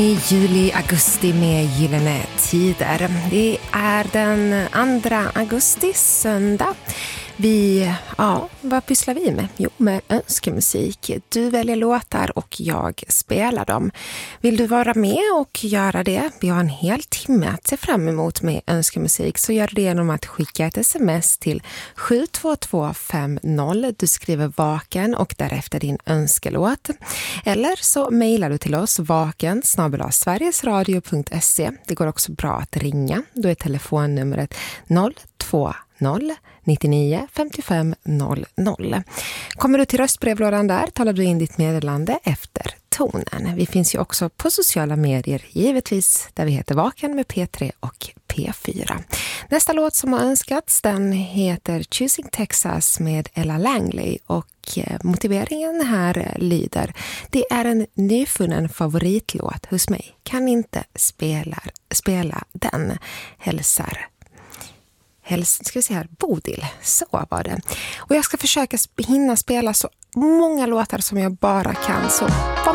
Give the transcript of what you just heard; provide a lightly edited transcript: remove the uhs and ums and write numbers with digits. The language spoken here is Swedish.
I juli, augusti med Gyllene Tider. Det är den 2 augusti, söndag. Vad pysslar vi med? Jo, med önskemusik. Du väljer låtar och jag spelar dem. Vill du vara med och göra det? Vi har en hel timme att se fram emot med önskemusik, så gör det genom att skicka ett sms till 72250. Du skriver vaken och därefter din önskelåt. Eller så mejlar du till oss vaken@sverigesradio.se. Det går också bra att ringa. Då är telefonnumret 020 99 55 00. Kommer du till röstbrevlådan där talar du in ditt meddelande efter tonen. Vi finns ju också på sociala medier, givetvis, där vi heter Vaken med P3 och P4. Nästa låt som har önskats, den heter Choosing Texas med Ella Langley, och motiveringen här lyder: det är en nyfunnen favoritlåt hos mig. Kan inte spela den. Hälsar ska vi se här, Bodil. Så var det. Och jag ska försöka hinna spela så många låtar som jag bara kan. Så